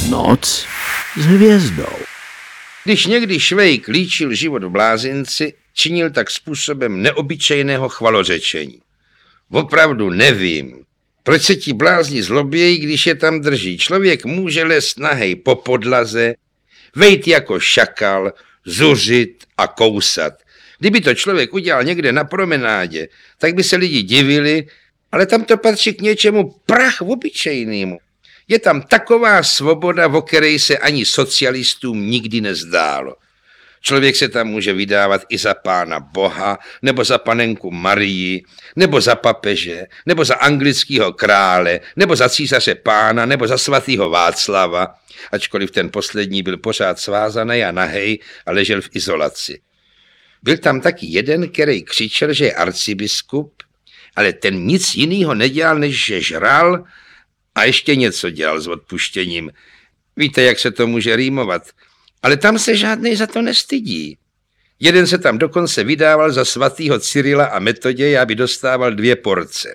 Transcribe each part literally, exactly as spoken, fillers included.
Noc s hvězdou. Když někdy Švejk líčil život v blázinci, činil tak způsobem neobyčejného chvalořečení. Opravdu nevím, proč se ti blázni zlobějí, když je tam drží. Člověk může lézt nahej po podlaze, vejít jako šakal, zuřit a kousat. Kdyby to člověk udělal někde na promenádě, tak by se lidi divili, ale tam to patří k něčemu prach obyčejnému. Je tam taková svoboda, o které se ani socialistům nikdy nezdálo. Člověk se tam může vydávat i za pána Boha, nebo za panenku Marii, nebo za papeže, nebo za anglického krále, nebo za císaře pána, nebo za svatýho Václava, ačkoliv ten poslední byl pořád svázaný a nahej a ležel v izolaci. Byl tam taky jeden, který křičel, že je arcibiskup, ale ten nic jiného nedělal, než že žral a ještě něco dělal s odpuštěním. Víte, jak se to může rýmovat, ale tam se žádnej za to nestydí. Jeden se tam dokonce vydával za svatýho Cyrila a Metoděje, aby dostával dvě porce.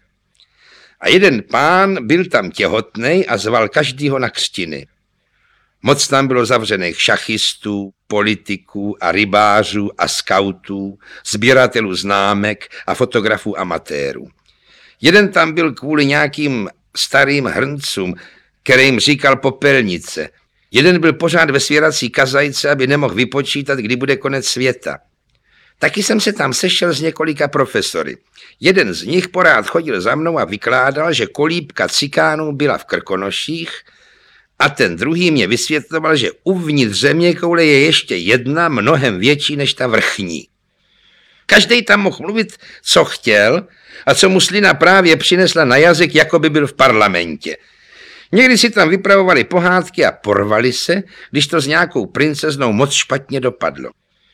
A jeden pán byl tam těhotnej a zval každýho na křtiny. Moc tam bylo zavřených šachistů, politiků a rybářů a skautů, sběratelů známek a fotografů amatérů. Jeden tam byl kvůli nějakým starým hrncům, kterým říkal popelnice. Jeden byl pořád ve svěrací kazajce, aby nemohl vypočítat, kdy bude konec světa. Taky jsem se tam sešel s několika profesory. Jeden z nich porád chodil za mnou a vykládal, že kolíbka cikánů byla v Krkonoších, a ten druhý mě vysvětloval, že uvnitř zeměkoule je ještě jedna mnohem větší než ta vrchní. Každej tam mohl mluvit, co chtěl a co mu slina právě přinesla na jazyk, jako by byl v parlamentě. Někdy si tam vypravovali pohádky a porvali se, když to s nějakou princeznou moc špatně dopadlo.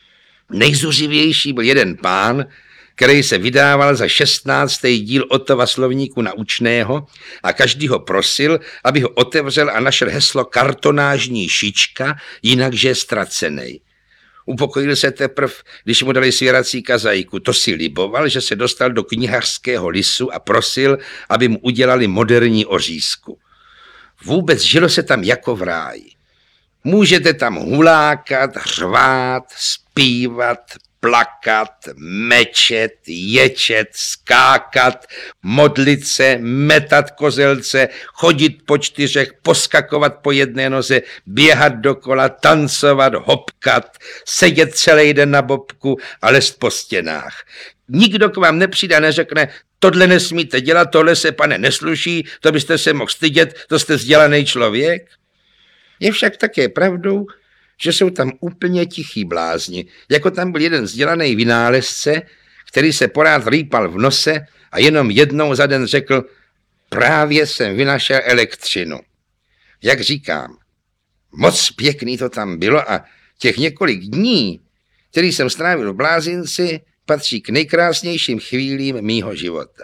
Nejzuřivější byl jeden pán, který se vydával za šestnáctý díl Ottova slovníku naučného a každý ho prosil, aby ho otevřel a našel heslo kartonážní šička, jinakže je ztracenej. Upokojil se teprv, když mu dali svěrací kazajku. To si liboval, že se dostal do knihařského lisu a prosil, aby mu udělali moderní ořízku. Vůbec žilo se tam jako v ráji. Můžete tam hulákat, řvát, zpívat, plakat, mečet, ječet, skákat, modlit se, metat kozelce, chodit po čtyřech, poskakovat po jedné noze, běhat dokola, tancovat, hopkat, sedět celý den na bobku a lézt po stěnách. Nikdo k vám nepřijde a neřekne, tohle nesmíte dělat, tohle se, pane, nesluší, to byste se mohl stydět, to jste vzdělaný člověk. Je však také pravdou, že jsou tam úplně tichý blázni, jako tam byl jeden vzdělaný vynálezce, který se porád rýpal v nose a jenom jednou za den řekl, právě jsem vynašel elektřinu. Jak říkám, moc pěkný to tam bylo a těch několik dní, který jsem strávil v blázinci, patří k nejkrásnějším chvílím mýho života.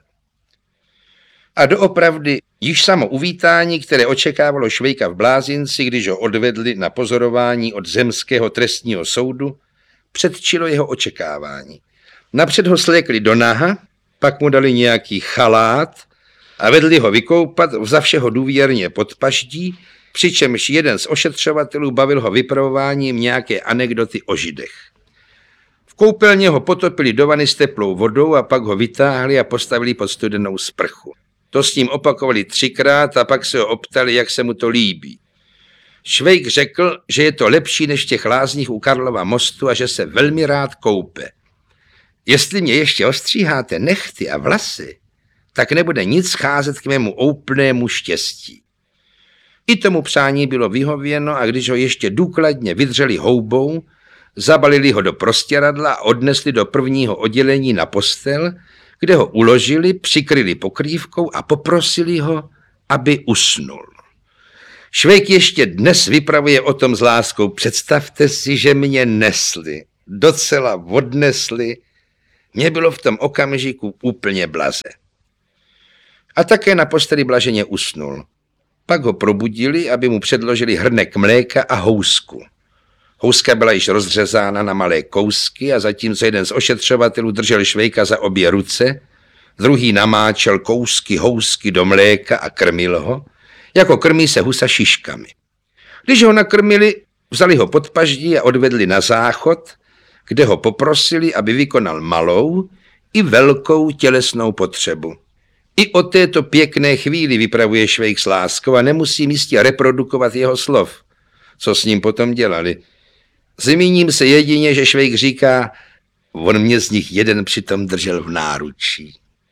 A doopravdy již samo uvítání, které očekávalo Švejka v blázinci, když ho odvedli na pozorování od zemského trestního soudu, předčilo jeho očekávání. Napřed ho slékli do naha, pak mu dali nějaký chalát a vedli ho vykoupat, vzavše ho důvěrně pod paždí, přičemž jeden z ošetřovatelů bavil ho vypravováním nějaké anekdoty o Židech. V koupelně ho potopili do vany s teplou vodou a pak ho vytáhli a postavili pod studenou sprchu. To s ním opakovali třikrát a pak se ho optali, jak se mu to líbí. Švejk řekl, že je to lepší než v těch lázních u Karlova mostu a že se velmi rád koupe. Jestli mě ještě ostříháte nechty a vlasy, tak nebude nic scházet k mému úplnému štěstí. I tomu přání bylo vyhověno a když ho ještě důkladně vydřeli houbou, zabalili ho do prostěradla a odnesli do prvního oddělení na postel, kde ho uložili, přikryli pokrývkou a poprosili ho, aby usnul. Švejk ještě dnes vypravuje o tom s láskou. Představte si, že mě nesli, docela odnesli. Mně bylo v tom okamžiku úplně blaze. A také na posteli blaženě usnul. Pak ho probudili, aby mu předložili hrnek mléka a housku. Houska byla již rozřezána na malé kousky a zatímco jeden z ošetřovatelů držel Švejka za obě ruce, druhý namáčel kousky housky do mléka a krmil ho, jako krmí se husa šiškami. Když ho nakrmili, vzali ho pod paždí a odvedli na záchod, kde ho poprosili, aby vykonal malou i velkou tělesnou potřebu. I o této pěkné chvíli vypravuje Švejk s láskou a nemusí místě reprodukovat jeho slov. Co s ním potom dělali? Zmíním se jedině, že Švejk říká, on mě z nich jeden přitom držel v náručí.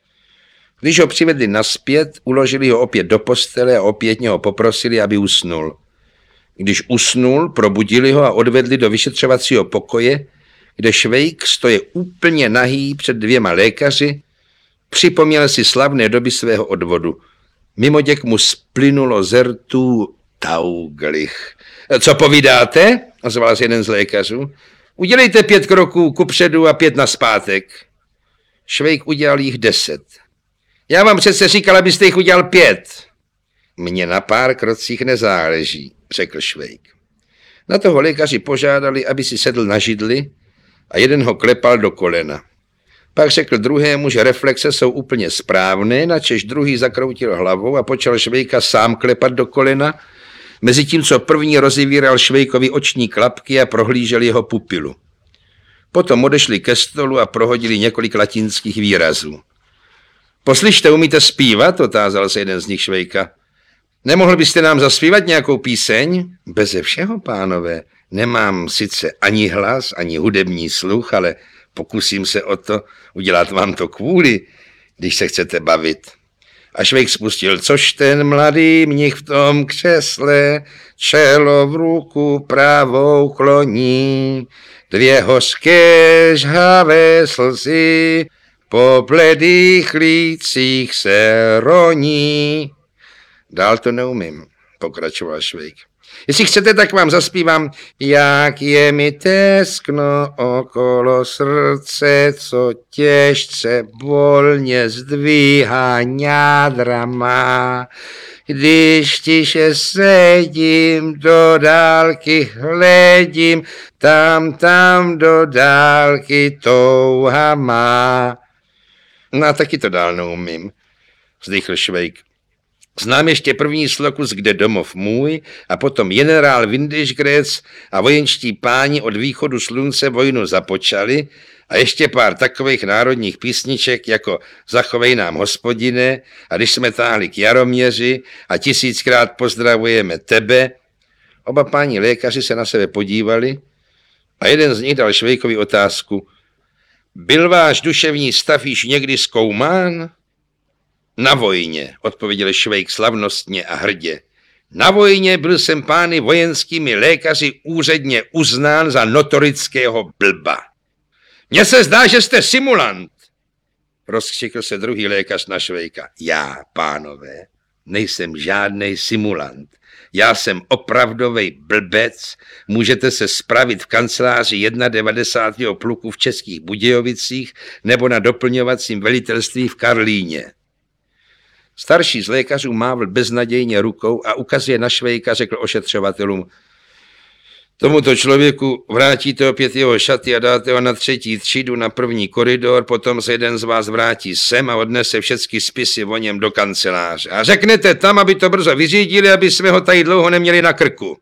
Když ho přivedli nazpět, uložili ho opět do postele a opětně ho poprosili, aby usnul. Když usnul, probudili ho a odvedli do vyšetřovacího pokoje, kde Švejk stoje úplně nahý před dvěma lékaři, připomněl si slavné doby svého odvodu. Mimoděk mu splynulo z rtů tauglich. Co povídáte? Ozval se jeden z lékařů. Udělejte pět kroků kupředu a pět naspátek. Švejk udělal jich deset. Já vám přece říkal, abyste jich udělal pět. Mně na pár krocích nezáleží, řekl Švejk. Na toho lékaři požádali, aby si sedl na židli a jeden ho klepal do kolena. Pak řekl druhému, že reflexe jsou úplně správné, načež druhý zakroutil hlavou a počal Švejka sám klepat do kolena, mezitím co první rozevíral Švejkovi oční klapky a prohlížel jeho pupilu. Potom odešli ke stolu a prohodili několik latinských výrazů. Poslyšte, umíte zpívat? Otázal se jeden z nich Švejka. Nemohl byste nám zaspívat nějakou píseň? Beze všeho, pánové. Nemám sice ani hlas, ani hudební sluch, ale pokusím se o to, udělat vám to kvůli, když se chcete bavit. A Švejk spustil, což ten mladý mnich v tom křesle čelo v ruku pravou kloní, dvě hořké žhavé slzy po bledých lících se roní. Dál to neumím, pokračoval Švejk. Jestli chcete, tak vám zaspívám, jak je mi teskno okolo srdce, co těžce bolně zdvíhá ňádra má. Když tiše sedím, do dálky hledím, tam, tam do dálky touha má. No a taky to dál neumím, vzdychl Švejk. Znám ještě první slokus Kde domov můj a potom generál Windischgrätz a vojenští páni od východu slunce vojnu započali a ještě pár takových národních písniček jako Zachovej nám hospodine a když jsme táhli k Jaroměři a tisíckrát pozdravujeme tebe. Oba páni lékaři se na sebe podívali a jeden z nich dal Švejkovi otázku. Byl váš duševní stav již někdy zkoumán? Na vojně, odpověděl Švejk slavnostně a hrdě. Na vojně byl jsem pány vojenskými lékaři úředně uznán za notorického blba. Mně se zdá, že jste simulant, rozkřikl se druhý lékař na Švejka. Já, pánové, nejsem žádnej simulant. Já jsem opravdovej blbec, můžete se spravit v kanceláři devadesátého prvního pluku v Českých Budějovicích nebo na doplňovacím velitelství v Karlíně. Starší z lékařů mávl beznadějně rukou a ukazuje na Švejka, řekl ošetřovatelům. Tomuto člověku vrátíte opět jeho šaty a dáte ho na třetí třídu na první koridor, potom se jeden z vás vrátí sem a odnese všechny spisy o něm do kanceláře. A řeknete tam, aby to brzo vyřídili, aby jsme ho tady dlouho neměli na krku.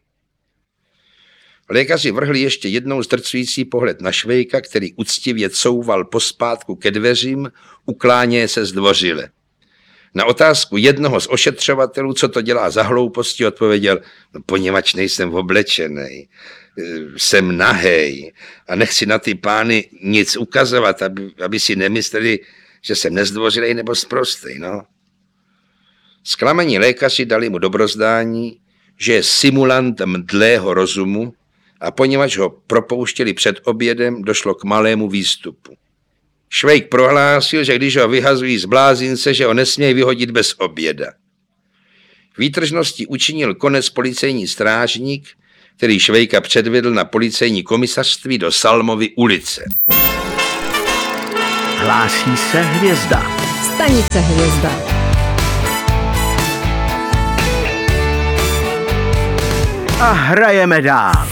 Lékaři vrhli ještě jednou zdrcující pohled na Švejka, který uctivě couval pospátku ke dveřím, ukláněje se zdvořile. Na otázku jednoho z ošetřovatelů, co to dělá za hlouposti, odpověděl, no, poněvadž nejsem oblečenej, jsem nahej a nechci na ty pány nic ukazovat, aby, aby si nemysleli, že jsem nezdvořilej nebo sprostej, no. Zklamaní lékaři dali mu dobrozdání, že je simulant mdlého rozumu a poněvadž ho propouštěli před obědem, došlo k malému výstupu. Švejk prohlásil, že když ho vyhazují z blázince, že ho nesmějí vyhodit bez oběda. Výtržnosti učinil konec policejní strážník, který Švejka předvedl na policejní komisařství do Salmovy ulice. Hlásí se hvězda. Stanice Hvězda. A hrajeme dál.